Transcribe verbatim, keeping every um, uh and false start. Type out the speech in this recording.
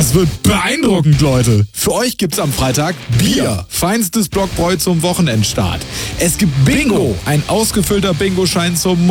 Das wird beeindruckend, Leute. Für euch gibt's am Freitag Bier. Feinstes Blockbräu zum Wochenendstart. Es gibt Bingo. Ein ausgefüllter Bingo-Schein zum